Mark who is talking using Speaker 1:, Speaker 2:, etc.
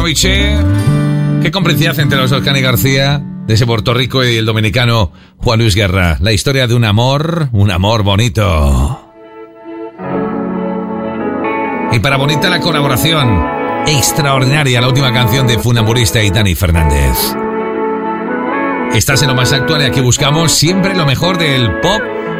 Speaker 1: Che, qué complicidad entre los dos, Cani García, de ese Puerto Rico, y el dominicano Juan Luis Guerra. La historia de un amor bonito. Y para bonita la colaboración extraordinaria, la última canción de Funambulista y Dani Fernández. Estás en lo más actual y aquí buscamos siempre lo mejor del pop